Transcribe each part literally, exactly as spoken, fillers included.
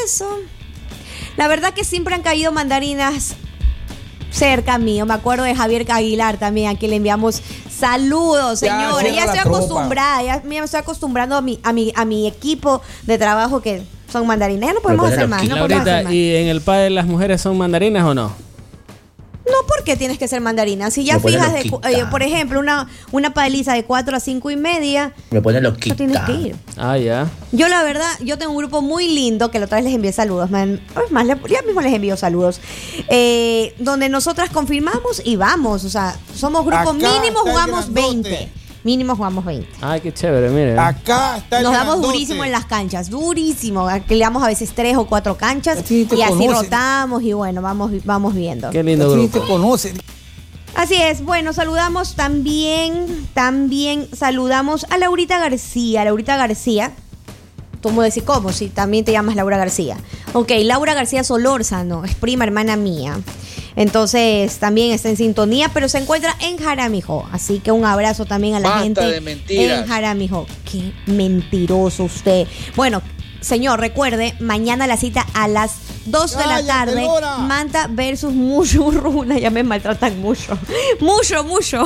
eso, la verdad que siempre han caído mandarinas cerca mío. Me acuerdo de Javier Aguilar también, a quien le enviamos saludos, señores. Ya, ya estoy acostumbrada, ya me estoy acostumbrando a mi, a mi, a mi equipo de trabajo que son mandarinas. No podemos hacer más. No podemos hacer más. ¿Y en el padre las mujeres son mandarinas o no? No, ¿por qué tienes que ser mandarina? Si ya me fijas, de, eh, por ejemplo, una, una padeliza de cuatro a cinco y media, me pone loquita. No tienes que ir. Ah, ya. Yo, la verdad, yo tengo un grupo muy lindo que la otra vez les envié saludos. Man. Es más, ya mismo les envío saludos. Eh, donde nosotras confirmamos y vamos. O sea, somos grupo Acá mínimo, jugamos grandote. veinte. Mínimo jugamos veinte. Ay, qué chévere, mire. Acá está el Nos damos grandote. durísimo en las canchas, durísimo. Alquilamos a veces tres o cuatro canchas Sí, te y así conocen. rotamos y bueno, vamos, vamos viendo. Qué lindo Sí, grupo. te conocen. Así es, bueno, saludamos también, también saludamos a Laurita García. Laurita García, ¿cómo decir cómo? Si también te llamas Laura García. Ok, Laura García Solórzano, es prima hermana mía. Entonces también está en sintonía, pero se encuentra en Jaramillo. Así que un abrazo también a la Basta gente de mentiras. en Jaramillo. Qué mentiroso usted. Bueno, señor, recuerde, mañana la cita a las dos de la Cállate, tarde. Lora. Manta versus Mushu Runa. Ya me maltratan mucho. Mucho, mucho.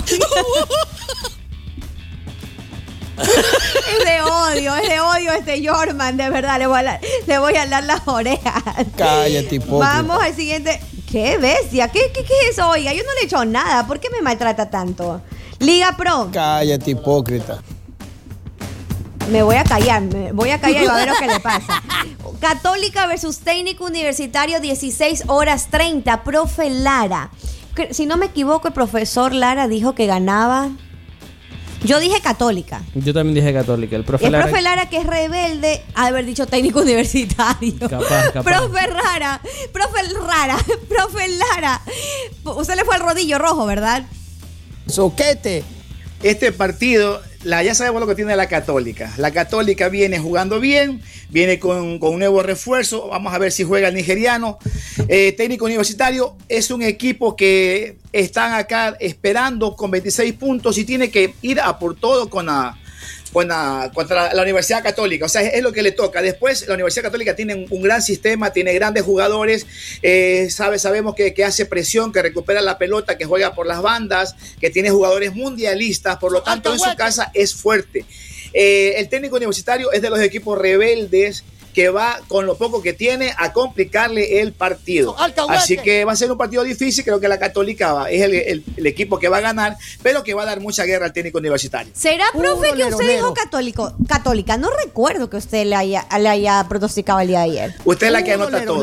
Es de odio, es de odio este Jorman, de verdad, le voy a, le voy a dar las orejas. Cállate, hipócrita. Vamos al siguiente. ¡Qué bestia! ¿Qué, qué, qué es eso? Oiga, yo no le he hecho nada. ¿Por qué me maltrata tanto? Liga Pro. Cállate, hipócrita. Me voy a callar, me voy a callar y va a ver lo que le pasa. Católica versus Técnico Universitario, dieciséis horas treinta. Profe Lara. Que, si no me equivoco, el profesor Lara dijo que ganaba. Yo dije Católica. Yo también dije Católica. El profe El Lara. profe Lara, que es rebelde, ha de haber dicho Técnico Universitario. Capaz, capaz. Profe Rara, profe Rara, profe Lara. Usted le fue al rodillo rojo, ¿verdad? Soquete. Este partido, la, ya sabemos lo que tiene la Católica. La Católica viene jugando bien, viene con, con un nuevo refuerzo. Vamos a ver si juega el nigeriano. Eh, Técnico Universitario es un equipo que están acá esperando con veintiséis puntos y tiene que ir a por todo con la, con la, contra la Universidad Católica. O sea, es, es lo que le toca. Después, la Universidad Católica tiene un, un gran sistema, tiene grandes jugadores. Eh, sabe, sabemos que, que hace presión, que recupera la pelota, que juega por las bandas, que tiene jugadores mundialistas. Por lo tanto, en su casa es fuerte. Eh, el Técnico Universitario es de los equipos rebeldes que va con lo poco que tiene a complicarle el partido. Así que va a ser un partido difícil. Creo que la Católica va, es el, el, el equipo que va a ganar, pero que va a dar mucha guerra al Técnico Universitario. ¿Será, profe, que usted dijo católico, católica? No recuerdo que usted le haya, le haya pronosticado el día de ayer. Usted es la que anota todo.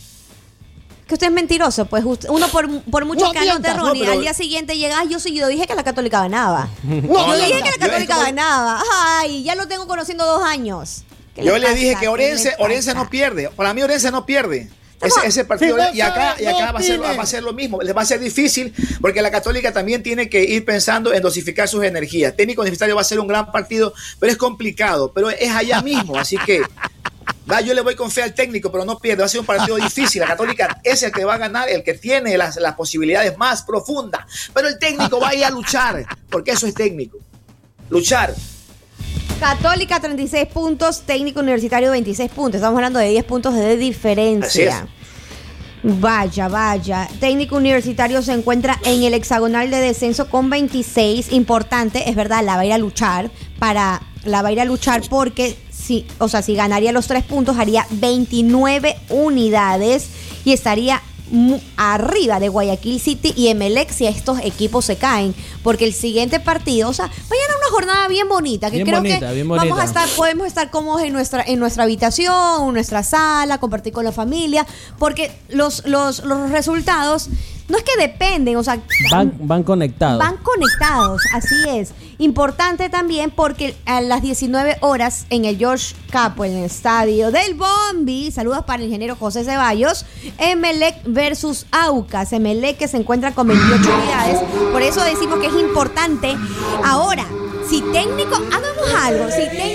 Que usted es mentiroso, pues uno por, por mucho No que anote mientas, Ronnie, no, pero- al día siguiente llega, ay, yo sí, yo dije que la Católica ganaba. No, yo no, dije no, que la yo Católica es como- ganaba. Ay, ya lo tengo conociendo dos años. ¿Qué Yo le le pasa? dije que ¿Qué Orense, le Orense pasa? no pierde. Para mí Orense no pierde. Ese, ese partido, y acá, y acá va, a ser, va a ser lo mismo. Les va a ser difícil porque la Católica también tiene que ir pensando en dosificar sus energías. Técnico Universitario va a ser un gran partido, pero es complicado, pero es allá mismo, así que va, yo le voy con fe al técnico, pero no pierde, va a ser un partido difícil. La Católica es el que va a ganar, el que tiene las, las posibilidades más profundas, pero el técnico va a ir a luchar, porque eso es técnico, luchar. Católica treinta y seis puntos, Técnico Universitario veintiséis puntos. Estamos hablando de diez puntos de diferencia. Vaya, vaya. Técnico Universitario se encuentra en el hexagonal de descenso con veintiséis. Importante, es verdad, la va a ir a luchar para la va a ir a luchar porque si, o sea, si ganaría los tres puntos haría veintinueve unidades y estaría mu- arriba de Guayaquil City y Emelec si estos equipos se caen, porque el siguiente partido, o sea, mañana una jornada bien bonita, que Bien creo bonita, que bien vamos bonita. a estar, podemos estar cómodos en nuestra, en nuestra habitación, en nuestra sala, compartir con la familia, porque los, los, los resultados no es que dependen, o sea, Van, van conectados. van conectados, así es. Importante también porque a las diecinueve horas en el George Capo, en el estadio del Bombi, saludos para el ingeniero José Ceballos, Emelec versus Aucas. Emelec que se encuentra con veintiocho unidades, por eso decimos que es importante. Ahora, si técnico, hagamos algo, si técnico